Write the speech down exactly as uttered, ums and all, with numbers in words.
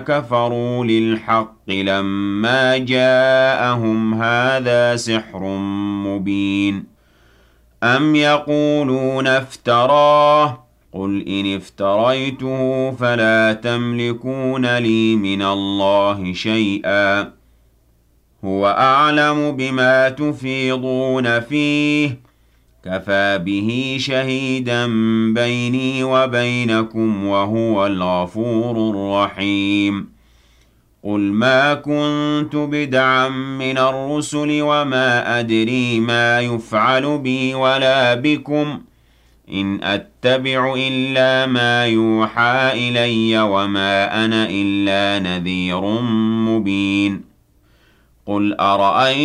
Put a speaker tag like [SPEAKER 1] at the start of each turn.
[SPEAKER 1] كفروا للحق لما جاءهم هذا سحر مبين أم يقولون افتراه قل إن افتريته فلا تملكون لي من الله شيئا هو أعلم بما تفيضون فيه كفى به شهيدا بيني وبينكم وهو الغفور الرحيم قل ما كنت بدعا من الرسل وما أدري ما يفعل بي ولا بكم إن أتبع إلا ما يوحى إلي وما أنا إلا نذير مبين قل أرأيتم